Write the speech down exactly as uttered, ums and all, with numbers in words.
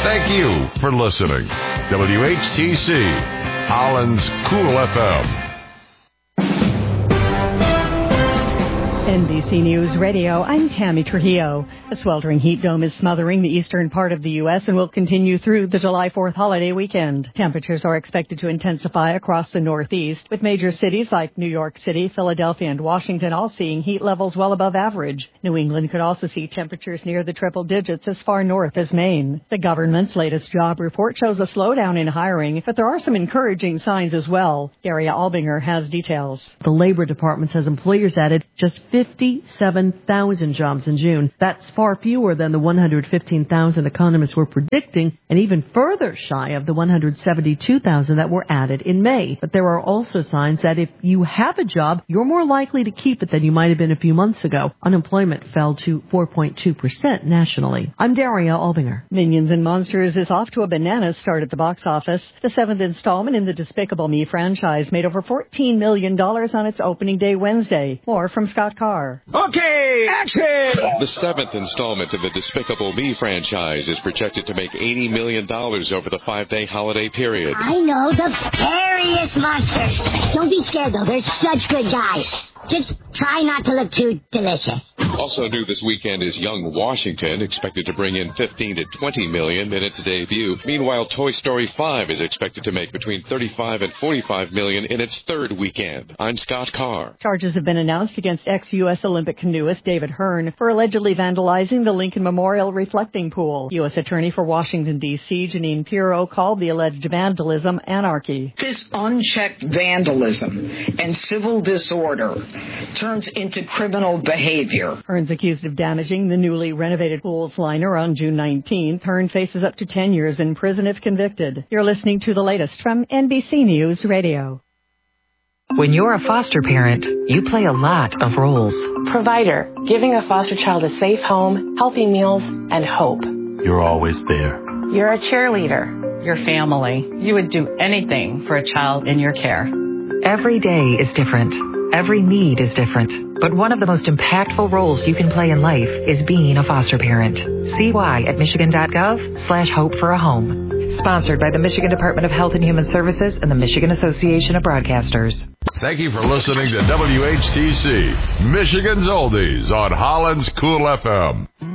Thank you for listening. W H T C, Holland's Cool F M. N B C News Radio, I'm Tammy Trujillo. A sweltering heat dome is smothering the eastern part of the U S and will continue through the July fourth holiday weekend. Temperatures are expected to intensify across the Northeast, with major cities like New York City, Philadelphia, and Washington all seeing heat levels well above average. New England could also see temperatures near the triple digits as far north as Maine. The government's latest job report shows a slowdown in hiring, but there are some encouraging signs as well. Daria Albinger has details. The Labor Department says employers added just fifty-seven thousand jobs in June. That's far fewer than the one hundred fifteen thousand economists were predicting, and even further shy of the one hundred seventy-two thousand that were added in May. But there are also signs that if you have a job, you're more likely to keep it than you might have been a few months ago. Unemployment fell to four point two percent nationally. I'm Daria Albinger. Minions and Monsters is off to a bananas start at the box office. The seventh installment in the Despicable Me franchise made over fourteen million dollars on its opening day Wednesday. More from Scott Carr. Okay, action! The seventh installment in the Despicable Me franchise is projected to make eighty million dollars over the five-day holiday period. I know, the scariest monsters. Don't be scared, though. They're such good guys. Just try not to look too delicious. Also new this weekend is Young Washington, expected to bring in fifteen to twenty million in its debut. Meanwhile, Toy Story five is expected to make between thirty-five and forty-five million in its third weekend. I'm Scott Carr. Charges have been announced against ex-U S Olympic canoeist David Hearn for allegedly vandalizing the Lincoln Memorial reflecting pool. U S Attorney for Washington, D C Janine Pirro called the alleged vandalism anarchy. This unchecked vandalism and civil disorder turns into criminal behavior. Hearn's accused of damaging the newly renovated pool's liner on June nineteenth. Hearn faces up to ten years in prison if convicted. You're listening to the latest from N B C News Radio. When you're a foster parent, you play a lot of roles. Provider, giving a foster child a safe home, healthy meals, and hope. You're always there. You're a cheerleader. Your family. You would do anything for a child in your care. Every day is different. Every need is different, but one of the most impactful roles you can play in life is being a foster parent. See why at michigan.gov slash hope for a home. Sponsored by the Michigan Department of Health and Human Services and the Michigan Association of Broadcasters. Thank you for listening to W H T C, Michigan's Oldies on Holland's Cool F M.